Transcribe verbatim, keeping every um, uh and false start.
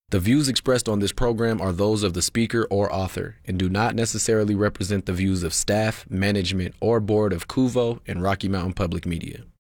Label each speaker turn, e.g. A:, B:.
A: The views expressed on this program are those of the speaker or author and do not necessarily represent the views of staff, management, or board of Kuvo and Rocky Mountain Public Media.